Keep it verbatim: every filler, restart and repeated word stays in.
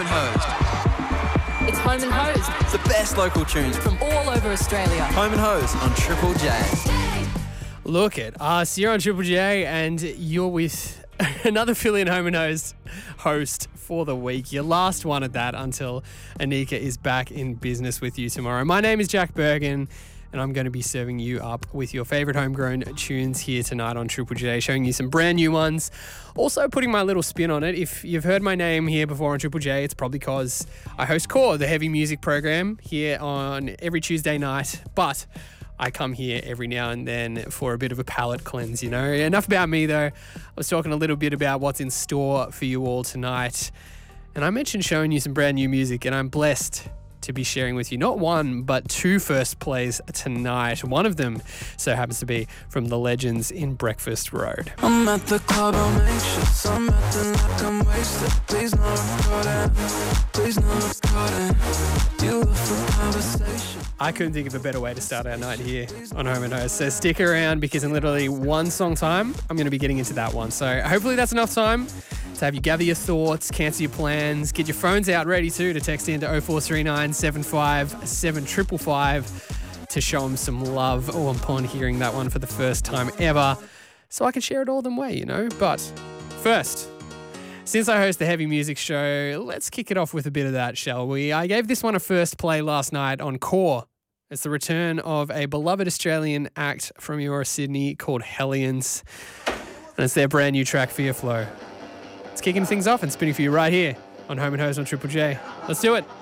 Hosed. It's Home and Hosed. The best local tunes from All over Australia. Home and Hosed on Triple J. Look at us, you're on Triple J and you're with another fill-in Home and Hosed host for the week. Your last one at that until Anika is back in business with you tomorrow. My name is Jack Bergen and I'm going to be serving you up with your favourite homegrown tunes here tonight on Triple J, showing you some brand new ones. Also putting my little spin on it. If you've heard my name here before on Triple J, it's probably because I host Core, the heavy music program, here on every Tuesday night. But I come here every now and then for a bit of a palate cleanse, you know. Enough about me, though. I was talking a little bit about what's in store for you all tonight. And I mentioned showing you some brand new music, and I'm blessed to be sharing with you not one, but two first plays tonight. One of them so happens to be from the legends in Breakfast Road. I'm at the club, I'm anxious, I'm acting like I'm wasted. Please no recording, please no recording. You love for conversation. I couldn't think of a better way to start our night here on Home and Hosed. So stick around because in literally one song time, I'm going to be getting into that one. So hopefully that's enough time to have you gather your thoughts, cancel your plans, get your phones out ready too to text into oh four three nine, seven five seven five five five to show them some love or upon hearing that one for the first time ever so I can share it all them way, you know. But first, since I host the heavy music show, let's kick it off with a bit of that, shall we? I gave this one a first play last night on Core. It's the return of a beloved Australian act from your Sydney called Hellions. And it's their brand new track, Fear Flow. It's kicking things off and spinning for you right here on Home and Hosed on Triple J. Let's do it.